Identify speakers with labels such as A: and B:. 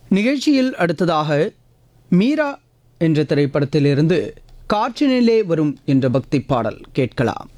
A: நிகழ்ச்சியில் அடுத்ததாக மீரா என்ற திரைப்படத்திலிருந்து காற்றினிலே வரும் என்ற பக்தி பாடல் கேட்கலாம்.